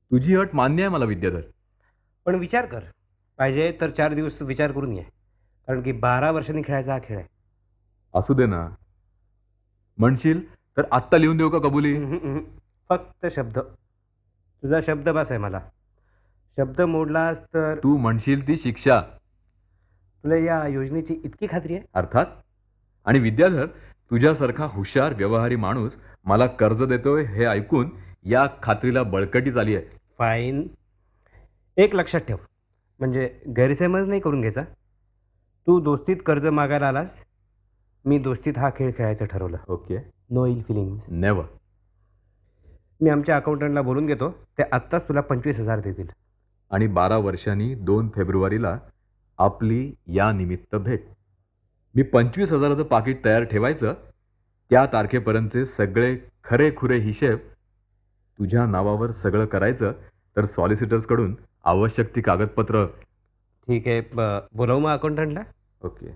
तुझी अट मान्य आहे मला विद्याधर. पण विचार कर, पाहिजे तर 4 दिवस विचार करून ये, कारण की 12 वर्षांनी खेळायचा हा खेळ आहे. असू दे ना. म्हणशील तर आत्ता लिहून देऊ का कबुली? फक्त शब्द. तुझा शब्द बस आहे मला. शब्द मोडलास तर तू म्हणशील ती शिक्षा. तुला या योजनेची इतकी खात्री आहे? अर्थात. आणि विद्याधर, तुझ्यासारखा हुशार व्यवहारी माणूस मला कर्ज देतोय हे ऐकून या खात्रीला बळकटी झाली आहे. फाईन. एक लक्षात ठेव, म्हणजे गैरसमज नाही करून घ्यायचा. तू दोस्तीत कर्ज मागायला आलास, मी दोस्तीत हा खेळ खेळायचं ठरवलं. ओके. नो इल फिलिंग्स. नेव्हर. मी आमच्या अकाउंटंटला बोलून घेतो, ते आत्ताच तुला 25,000 देतील. आणि 12 वर्षांनी 2 फेब्रुवारीला आपली या निमित्त भेट. मी 25,000चं पाकिट तयार ठेवायचं. त्या तारखेपर्यंतचे सगळे खरे-खुरे हिशेब तुझ्या नावावर सगळं करायचं. तर सॉलिसिटर्सकडून आवश्यक ती कागदपत्र. ठीक आहे, बोलावू मग अकाउंटंटला? ओके.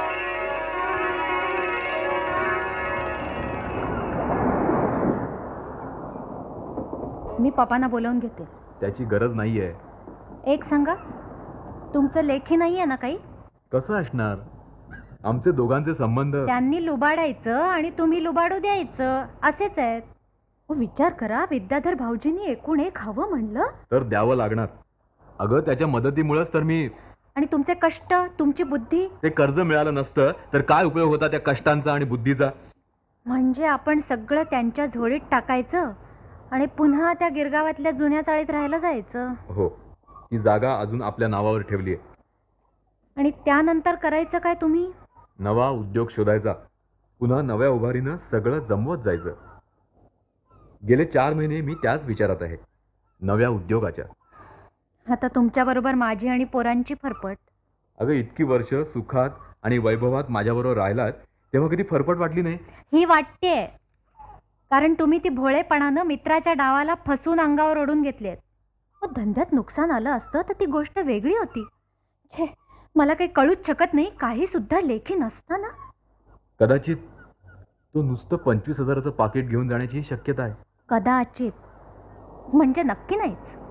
मी पप्पांना बोलावून घेते. त्याची गरज नाहीये. एक सांगा, तुमचं लेखी नाही आहे ना काही? कसं असणार? आमचे दोघांचे संबंध. त्यांनी लुबाडायचं आणि तुम्ही लुबाडू द्यायचं, असेच आहेत. विचार करा, विद्याधर भाऊजींनी एकूण एक हवं म्हणलं तर द्यावं लागणार. अगं, त्याच्या मदतीमुळेच तर मी. आणि तुमचे कष्ट, तुमची बुद्धी. ते कर्ज मिळालं नसतं तर काय उपयोग होता त्या कष्टांचा आणि बुद्धीचा? म्हणजे आपण सगळं त्यांच्या झोळीत टाकायचं आणि पुन्हा त्या गिरगावातल्या जुन्या चाळीत राहायला जायचं. हो, ती जागा अजून आपल्या नावावर ठेवली आहे. आणि त्यानंतर करायचं काय तुम्ही? नवा उद्योग शोधायचा. पुन्हा नव्या उभारीनं सगळं जमवत जायचं. गेले 4 महिने मी त्याच विचारात आहे, नव्या उद्योगाच्या. आता तुमच्याबरोबर माझी आणि पोरांची फरफट. अगं, इतकी वर्ष सुखात आणि वैभवात माझ्याबरोबर राहिलात तेव्हा कधी फरफट वाटली नाही? ही वाटतेय, कारण तुम्ही ती भोळेपणानं मित्राच्या डावाला फसून अंगावर ओढून घेतलेत. धंद्यात नुकसान आलं असतं तर ती गोष्ट वेगळी होती. छे, मला काही कळूच शकत नाही, काही सुद्धा लेखी नसताना. कदाचित तो नुसतं 25,000चं पाकिट घेऊन जाण्याची शक्यता आहे. कदाचित म्हणजे नक्की नाहीच.